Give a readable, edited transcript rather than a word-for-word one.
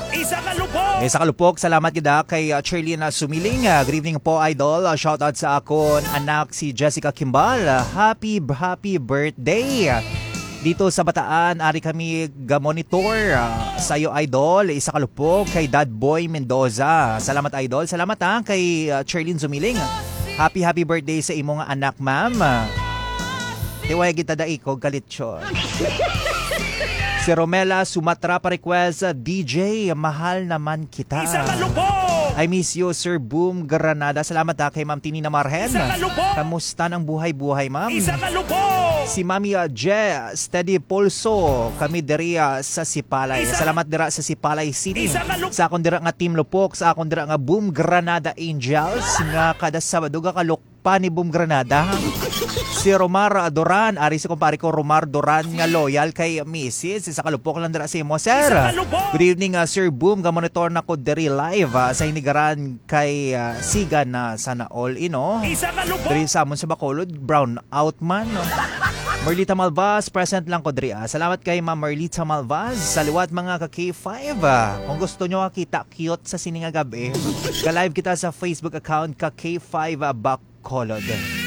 Isa kalupok, salamat kita kay Cherlina Sumiling. Good evening po, idol. Shoutout sa akon anak si Jessica Kimbal. Happy birthday. Dito sa Bataan, ari kami ga-monitor sa'yo, idol. Isa kalupok kay Dad Boy Mendoza. Salamat, idol. Salamat kay Cherlin Sumiling. Happy birthday sa imong anak, ma'am. Tiwaya kita daikog kalitsyon. Si Romela Sumatra pa request, DJ, mahal naman kita. I miss you, Sir Boom Granada. Salamat kay Ma'am Tinina Marhen. Kamusta ng buhay-buhay, ma'am? Si Mami Je, Steady Pulso. Kami diri sa Sipalay. Salamat dira sa Sipalay City. Sa akong dira nga Team Lupok, sa akong dira nga Boom Granada Angels. Nga kada Sabado ka kalukpa ni Boom Granada. Si Romar Doran, ari si kumpare ko Romar Doran nga loyal kay Mrs. Isa kalupok lang dira si mo, sir. Good evening, Sir Boom. Gamonitor na ko diri live sa hinigaran kay Sigan na sana all ino. Diri sa amon sa Bacolod, brown out man. Merlita Malvaz, present lang ko diri. Salamat kay Ma'am Merlita Malvaz. Sa liwat mga ka-K5. Kung gusto nyo kita cute sa sininga gabi, ka-live kita sa Facebook account ka K5 Bacolod.